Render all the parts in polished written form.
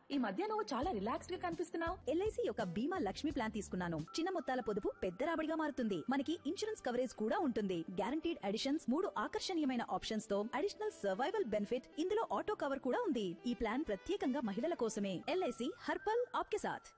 ఈ మధ్య నువ్వు చాలా రిలాక్స్డ్ గా కనిపిస్తున్నావు. ఎల్ఐసి యొక్క బీమా లక్ష్మి ప్లాన్ తీసుకున్నాను. చిన్న మొత్తాల పొదుపు పెద్ద రాబడిగా మారుతుంది. మనకి ఇన్సూరెన్స్ కవరేజ్ కూడా ఉంటుంది. గ్యారంటీడ్ అడిషన్స్, 3 ఆకర్షణీయమైన ఆప్షన్స్ తో అడిషనల్ సర్వైవల్ బెనిఫిట్, ఇందులో ఆటో కవర్ కూడా ఉంది. ఈ ప్లాన్ ప్రత్యేకంగా మహిళల కోసమే. ఎల్ఐసి హర్పల్ ఆప్కే సాథ్.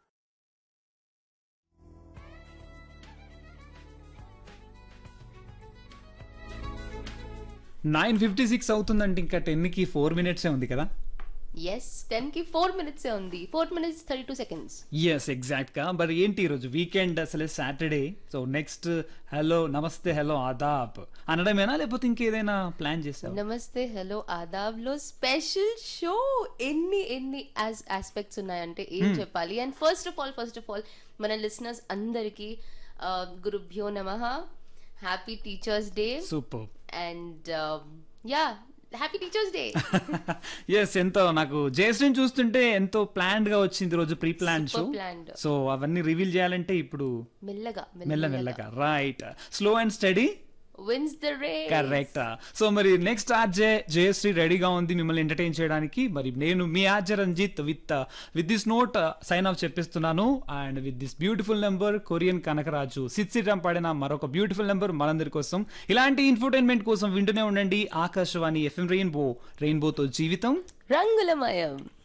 నైన్ 56 అవుతుందంటే ఇంకా 10కి 4 minutes ఉంది కదా. ఎస్ 10 కి 4 minutes ఉంది. 4 minutes 32 seconds. ఎస్ ఎగ్జాక్ట్ గా. మరి ఏంటి ఈరోజు వీకెండ్, అసలే సాటర్డే. సో నెక్స్ట్ హలో నమస్తే హలో ఆదాబ్ అనడమేనా, లేకపోతే ఇంకేదైనా ప్లాన్ చేసావు? నమస్తే హలో ఆదాబ్ లో స్పెషల్ షో ఎన్ని ఆస్పెక్ట్స్ ఉన్నాయంటే ఏం చెప్పాలి. అండ్ ఫస్ట్ ఆఫ్ ఆల్ మన లిసనర్స్ అందరికి గురుభ్యో నమః, happy teachers day. Super. And yeah happy teachers day. Yes, ఎంతో నాకు జయశ్రీని చూస్తుంటే ఎంతో ప్లాన్డ్ గా వచ్చింది రోజు, ప్రీ ప్లాన్ షో. సో అవన్నీ రివీల్ చేయాలంటే ఇప్పుడు మెల్లమెల్లగా, right, slow and study wins the race. Correct. So మరి నెక్స్ట్ ఆర్జే జయశ్రీ రెడీగా ఉంది మిమ్మల్ని ఎంటర్టైన్ చేయడానికి. మరి నేను మీ RJ Ranjith with this note sign of చెప్పిస్తున్నాను. And with this beautiful number Korean Kanakaraju సిద్సిరం పాడిన మరొక బ్యూటిఫుల్ నెంబర్ మనందరి కోసం. ఇలాంటి ఇన్ఫోటైన్మెంట్ కోసం వింటూనే ఉండండి ఆకాశవాణి FM రెయిన్బోతో జీవితం రంగులమయం.